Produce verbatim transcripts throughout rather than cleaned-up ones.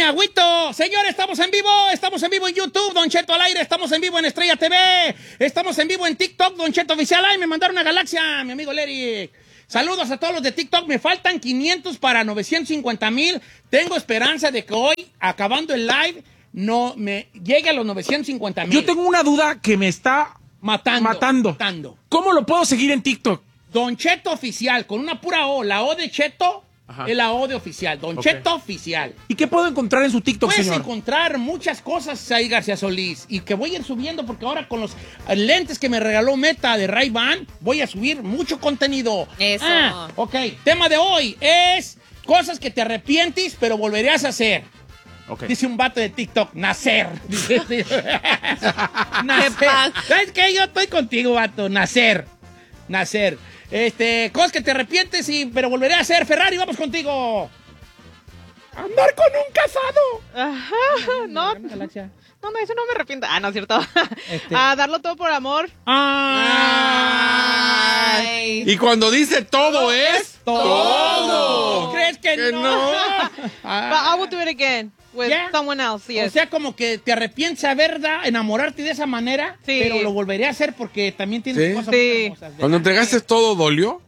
agüito. Señores, estamos en vivo. Estamos en vivo en YouTube, Don Cheto al aire. Estamos en vivo en Estrella T V. Estamos en vivo en TikTok, Don Cheto Oficial. Ay, me mandaron una galaxia, mi amigo Larry. Saludos a todos los de TikTok. Me faltan quinientos para novecientos cincuenta mil. Tengo esperanza de que hoy, acabando el live, no me llegue a los novecientos cincuenta mil. Yo tengo una duda que me está matando. Matando. matando. ¿Cómo lo puedo seguir en TikTok? Don Cheto Oficial, con una pura O. La O de Cheto. Ajá. Es la O de Oficial, Don okay. Cheto Oficial. ¿Y qué puedo encontrar en su TikTok, Puedes señor? Puedes encontrar muchas cosas ahí, García Solís, y que voy a ir subiendo porque ahora con los lentes que me regaló Meta de Ray-Ban, voy a subir mucho contenido. Eso. Ah, ok, tema de hoy es cosas que te arrepientes, pero volverías a hacer. Okay. Dice un vato de TikTok, nacer. Dice, nacer. ¿Sabes qué? Yo estoy contigo, vato, nacer. Nacer. Este, cosas que te arrepientes, y, pero volveré a hacer. Ferrari, vamos contigo. Andar con un casado. Ajá, no. No, no, eso no me arrepiento. Ah, no, es cierto. Este. A darlo todo por amor. Ay. Ay. Y cuando dice todo es todo. todo. ¿Crees que, que no? no? But I will do it again. With yeah. someone else, yes. O sea, como que te arrepientes, ¿verdad? Enamorarte de esa manera, sí. Pero lo volveré a hacer porque también tienes ¿Sí? cosas sí. hermosas. Cuando entregaste todo, ¿dolió?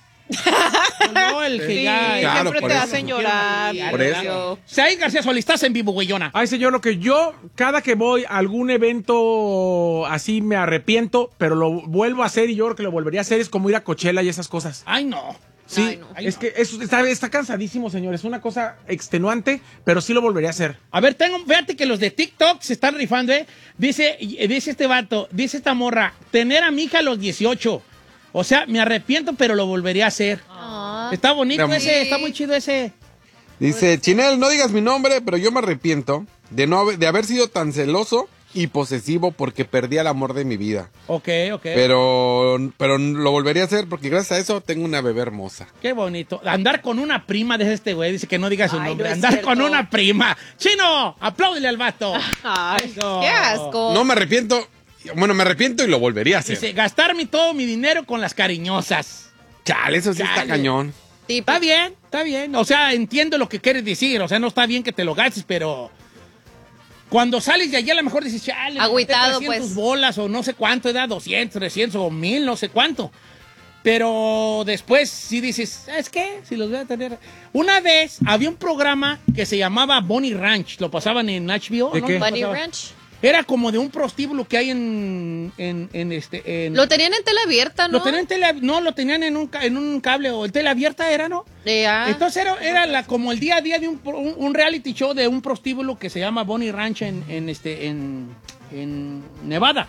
No, el que sí, ya... Claro, siempre te eso. hacen llorar. Por eso. Said García Solís, estás en vivo, güeyona. Ay, señor, lo que yo, cada que voy a algún evento así me arrepiento, pero lo vuelvo a hacer y yo creo que lo volvería a hacer, es como ir a Coachella y esas cosas. Ay, no. Sí, Ay, no. es que eso está, está cansadísimo, señor. Es una cosa extenuante, pero sí lo volvería a hacer. A ver, tengo, fíjate que los de TikTok se están rifando, ¿eh? Dice, dice este vato, dice esta morra, tener a mi hija a los dieciocho. O sea, me arrepiento, pero lo volvería a hacer. Ah. Está bonito ese, sí. Está muy chido ese. Dice, Chinel, no digas mi nombre, pero yo me arrepiento de, no haber, de haber sido tan celoso y posesivo porque perdí el amor de mi vida. Ok, ok. Pero, pero lo volvería a hacer porque gracias a eso tengo una bebé hermosa. Qué bonito. Andar con una prima de este güey, dice que no diga su Ay, nombre. No Andar cierto. con una prima. Chino, apláudele al vato. Ay, qué asco. No me arrepiento. Bueno, me arrepiento y lo volvería a hacer. Dice, gastarme todo mi dinero con las cariñosas. Chale, eso sí Chale. está cañón. Sí, está bien, está bien. O sea, entiendo lo que quieres decir. O sea, no está bien que te lo gastes, pero... Cuando sales de allí a lo mejor dices, chale, agüitado, trescientas pues. bolas o no sé cuánto, edad doscientos, trescientos o mil, no sé cuánto. Pero después sí dices, ¿sabes qué? Si los voy a tener... Una vez había un programa que se llamaba Bunny Ranch, lo pasaban en H B O. ¿De ¿no? qué? Bunny Ranch. Era como de un prostíbulo que hay en, en, en este... En, lo tenían en tele abierta, ¿no? Lo tenían en tele, no, lo tenían en un, en un cable o en tele abierta era, ¿no? Yeah. Entonces era, era la, como el día a día de un, un, un reality show de un prostíbulo que se llama Bunny Ranch en, en, este, en, en Nevada.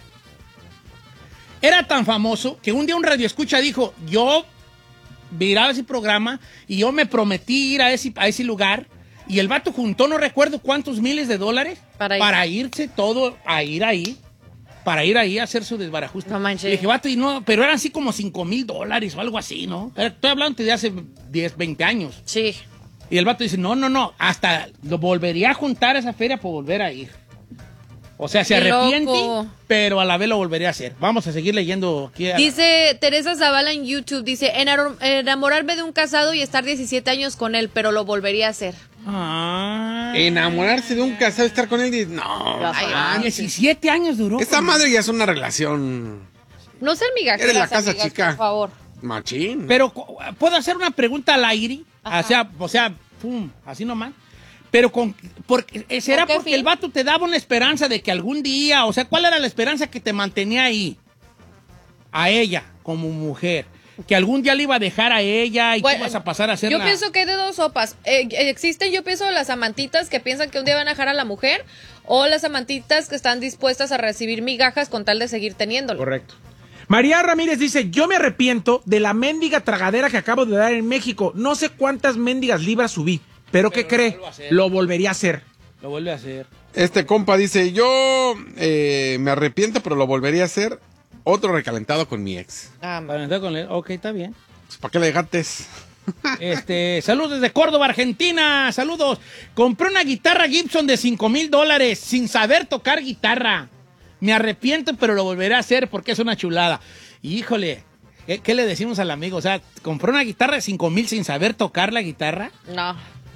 Era tan famoso que un día un radioescucha dijo, yo miraba ese programa y yo me prometí ir a ese, a ese lugar. Y el vato juntó, no recuerdo cuántos miles de dólares para, ir. para irse todo a ir ahí, para ir ahí a hacer su desbarajuste. No manches. Y dije, vato, y no, pero eran así como cinco mil dólares o algo así, ¿no? Estoy hablando de hace diez, veinte años. Sí. Y el vato dice, no, no, no, hasta lo volvería a juntar a esa feria por volver a ir. O sea, se Qué arrepiente, loco. pero a la vez lo volvería a hacer. Vamos a seguir leyendo aquí. Dice Teresa Zavala en YouTube, dice, enamorarme de un casado y estar diecisiete años con él, pero lo volvería a hacer. Ah, enamorarse de un casado y estar con él. No, ay, diecisiete años duró. Esta madre ya es una relación. No ser migajeras, Eres la casa amigas, chica. por favor. Machín. Pero, ¿puedo hacer una pregunta al aire? O sea, o sea, pum, así nomás. Pero con, porque, ¿será ¿Por porque fin? el vato te daba una esperanza de que algún día, o sea, ¿cuál era la esperanza que te mantenía ahí? A ella, como mujer. Que algún día le iba a dejar a ella y bueno, tú vas a pasar a ser Yo la... pienso que hay de dos sopas. Eh, existen, yo pienso, las amantitas que piensan que un día van a dejar a la mujer, o las amantitas que están dispuestas a recibir migajas con tal de seguir teniéndolo. Correcto. María Ramírez dice, yo me arrepiento de la mendiga tragadera que acabo de dar en México. No sé cuántas mendigas libras subí, pero, pero ¿qué cree? Lo volvería a hacer. Lo vuelve a hacer. Este compa dice, yo eh, me arrepiento, pero lo volvería a hacer. Otro recalentado con mi ex. Ah, recalentado con él. Ok, está bien. Pues, ¿para qué le dejaste? Este, saludos desde Córdoba, Argentina. Saludos. Compré una guitarra Gibson de cinco mil dólares sin saber tocar guitarra. Me arrepiento, pero lo volveré a hacer porque es una chulada. Híjole, ¿qué, qué le decimos al amigo? O sea, compró una guitarra de cinco mil sin saber tocar la guitarra. No.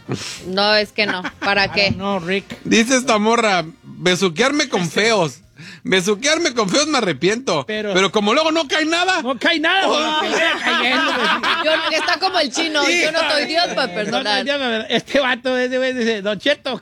No, es que no. ¿Para qué? No, Rick. Dice esta morra, besuquearme con feos. Besuquearme con feos me arrepiento. Pero, pero como luego no cae nada. No cae nada. Oh. Que vaya cayendo, Yo, está como el chino. Sí, yo no soy Dios para perdonar. No, no, este vato ese güey dice, Don Cheto,